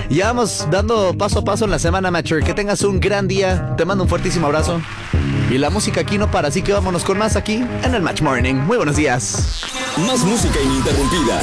Ya vamos dando paso a paso en la semana, Matcher. Que tengas un gran día. Te mando un fuertísimo abrazo. Y la música aquí no para, así que vámonos con más aquí en el Match Morning. Muy buenos días. Más música ininterrumpida.